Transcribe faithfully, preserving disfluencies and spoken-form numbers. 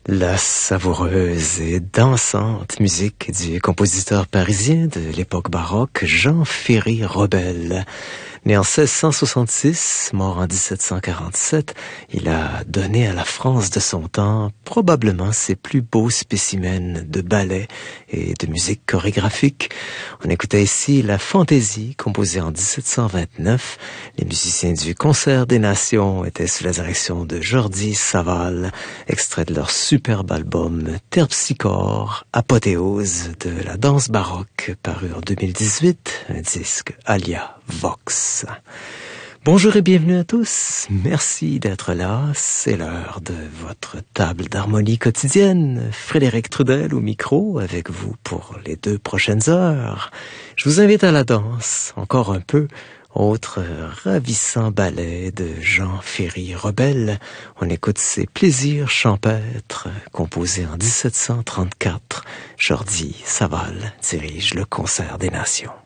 La savoureuse et dansante musique du compositeur parisien de l'époque baroque Jean Ferry Rebelle. Né en seize cent soixante-six, mort en dix-sept cent quarante-sept, il a donné à la France de son temps probablement ses plus beaux spécimens de ballet et de musique chorégraphique. On écoutait ici la Fantaisie, composée en dix-sept cent vingt-neuf. Les musiciens du Concert des Nations étaient sous la direction de Jordi Savall, extrait de leur superbe album Terpsichore, apothéose de la danse baroque, paru en deux mille dix-huit, un disque Alia Vox. Bonjour et bienvenue à tous. Merci d'être là. C'est l'heure de votre table d'harmonie quotidienne. Frédéric Trudel au micro avec vous pour les deux prochaines heures. Je vous invite à la danse, encore un peu. Autre ravissant ballet de Jean Ferry Rebelle. On écoute ses plaisirs champêtres, composés en dix-sept cent trente-quatre. Jordi Savall dirige le Concert des Nations.